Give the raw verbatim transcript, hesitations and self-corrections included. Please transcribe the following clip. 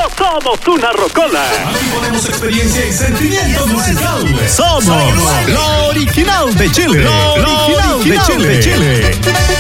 Aquí ponemos experiencia y sentimiento musical. Somos lo original de Chile. Lo original de Chile.